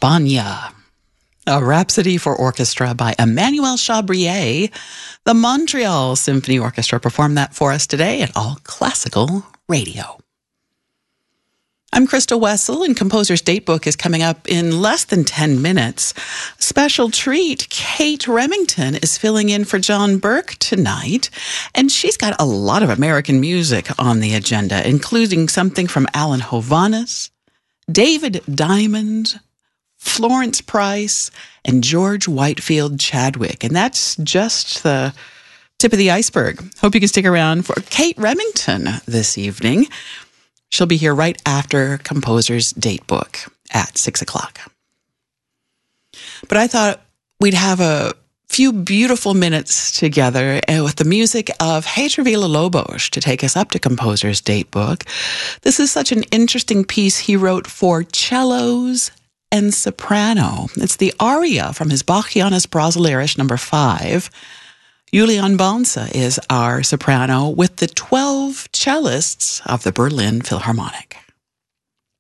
España, a Rhapsody for Orchestra by Emmanuel Chabrier. The Montreal Symphony Orchestra performed that for us today at All Classical Radio. I'm Crystal Wessel, and Composer's Datebook is coming up in less than 10 minutes. Special treat, Kate Remington is filling in for John Burke tonight, and she's got a lot of American music on the agenda, including something from Alan Hovhaness, David Diamond, Florence Price, and George Whitefield Chadwick. And that's just the tip of the iceberg. Hope you can stick around for Kate Remington this evening. She'll be here right after Composer's Datebook at 6 o'clock. But I thought we'd have a few beautiful minutes together with the music of Heitor Villa-Lobos to take us up to Composer's Datebook. This is such an interesting piece he wrote for cellos and soprano. It's the aria from his Bachianas Brasileiras No. 5. Julian Banza is our soprano with the 12 cellists of the Berlin Philharmonic.